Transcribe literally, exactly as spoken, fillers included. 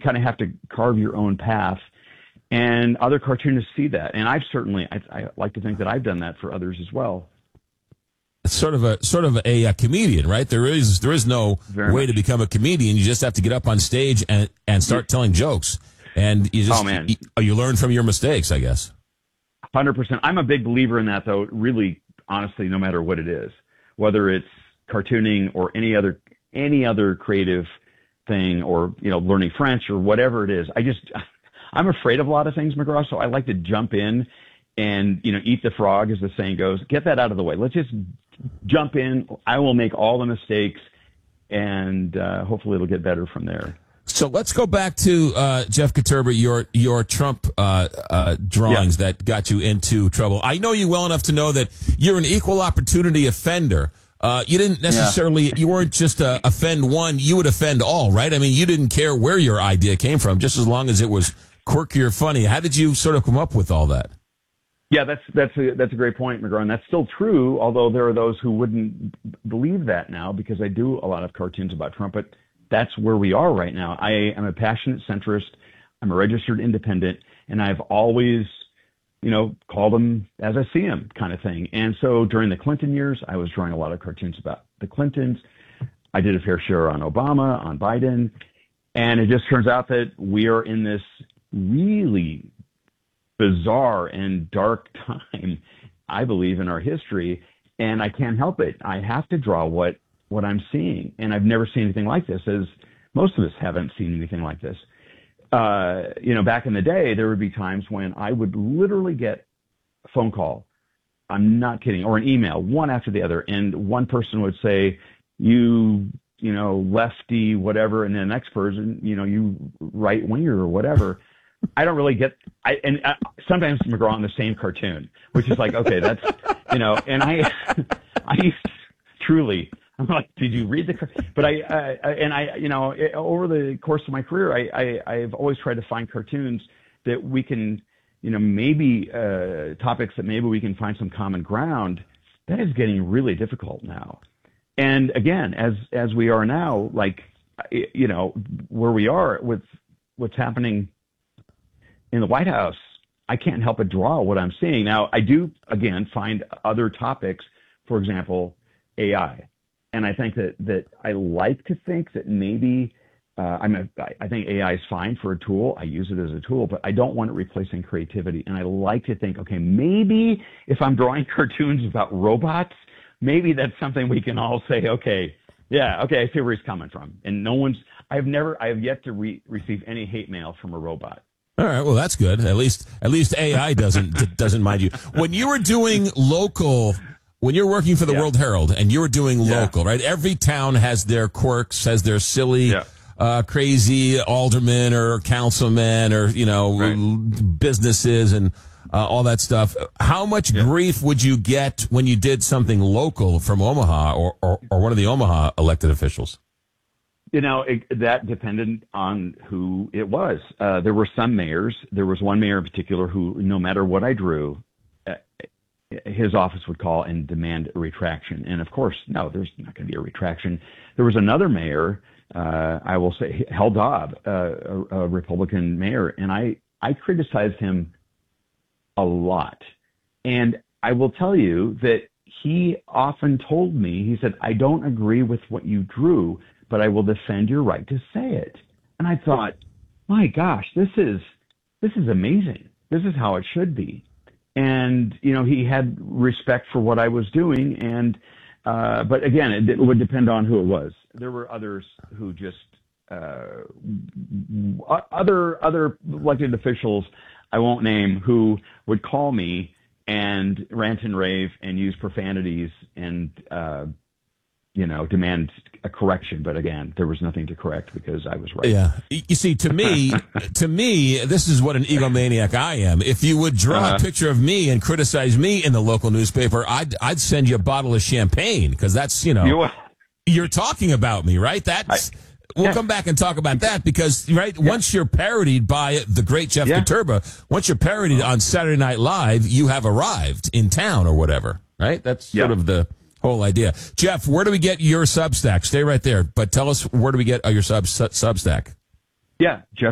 kind of have to carve your own path. And other cartoonists see that. And I've certainly, I, I like to think that I've done that for others as well. It's sort of a sort of a, a comedian, right? There is there is no Very way much. to become a comedian. You just have to get up on stage and, and start telling jokes. And you just Oh, man. You, you learn from your mistakes, I guess. one hundred percent. I'm a big believer in that, though, really, honestly, no matter what it is, whether it's cartooning or any other any other creative thing, or, you know, learning French or whatever it is. I just, I'm afraid of a lot of things, McGraw, so I like to jump in and, you know, eat the frog, as the saying goes. Get that out of the way. Let's just jump in. I will make all the mistakes, and uh, hopefully it'll get better from there. So let's go back to uh, Jeff Katurbah, your your Trump uh, uh, drawings Yeah. that got you into trouble. I know you well enough to know that you're an equal opportunity offender. Uh, you didn't necessarily, you weren't just uh, offend one, you would offend all, right? I mean, you didn't care where your idea came from, just as long as it was quirky or funny. How did you sort of come up with all that? Yeah, that's that's a that's a great point, McGraw, and that's still true. Although there are those who wouldn't b- believe that now, because I do a lot of cartoons about Trump. But that's where we are right now. I am a passionate centrist. I'm a registered independent, and I've always, you know, called them as I see them, kind of thing. And so during the Clinton years, I was drawing a lot of cartoons about the Clintons. I did a fair share on Obama, on Biden, and it just turns out that we are in this really bizarre and dark time, I believe, in our history, and I can't help it. I have to draw what what I'm seeing, and I've never seen anything like this, as most of us haven't seen anything like this. Uh, you know, back in the day, there would be times when I would literally get a phone call, I'm not kidding, or an email, one after the other, and one person would say, you, you know, lefty, whatever, and then the next person, you know, you right winger or whatever. I don't really get, I, and uh, sometimes McGraw on the same cartoon, which is like, okay, that's, you know, and I, I truly, I'm like, did you read the, but I, I and I, you know, it, over the course of my career, I, I, I've always tried to find cartoons that we can, you know, maybe uh, topics that maybe we can find some common ground. That is getting really difficult now. And again, as, as we are now, like, you know, where we are with what's happening in the White House, I can't help but draw what I'm seeing. Now, I do, again, find other topics, for example, A I. And I think that, that I like to think that maybe, uh, I'm a, I think A I is fine for a tool. I use it as a tool, but I don't want it replacing creativity. And I like to think, okay, maybe if I'm drawing cartoons about robots, maybe that's something we can all say, okay, yeah, okay, I see where he's coming from. And no one's, I've never, I have yet to re- receive any hate mail from a robot. All right, well, that's good. At least, at least A I doesn't doesn't mind you. When you were doing local, when you're working for the Yeah. World Herald and you were doing Yeah. local, right? Every town has their quirks, has their silly, Yeah. uh, crazy aldermen or councilmen or you know Right. businesses and uh, all that stuff. How much Yeah. grief would you get when you did something local from Omaha or or, or one of the Omaha elected officials? You know, it, that depended on who it was. Uh, there were some mayors. There was one mayor in particular who, no matter what I drew, uh, his office would call and demand a retraction. And of course, no, there's not going to be a retraction. There was another mayor, uh, I will say, Hal Dobb, uh, a, a Republican mayor, and I, I criticized him a lot. And I will tell you that he often told me, he said, I don't agree with what you drew, but I will defend your right to say it. And I thought, my gosh, this is this is amazing. This is how it should be. And you know, he had respect for what I was doing. And uh, but again, it, it would depend on who it was. There were others who just uh, other other elected officials, I won't name, who would call me and rant and rave and use profanities and uh, you know, demand a correction. But again, there was nothing to correct because I was right. Yeah. You see, to me, to me, this is what an egomaniac I am. If you would draw Uh-huh. a picture of me and criticize me in the local newspaper, I'd, I'd send you a bottle of champagne because that's, you know, You, you're talking about me, right? That's, I- we'll yeah. come back and talk about that because, right, once you're parodied by the great Jeff Yeah. Katurbah, once you're parodied on Saturday Night Live, you have arrived in town or whatever, right? That's sort Yeah. of the whole idea. Jeff, where do we get your Substack? Stay right there, but tell us, where do we get uh, your sub, sub Substack? yeah, Jeff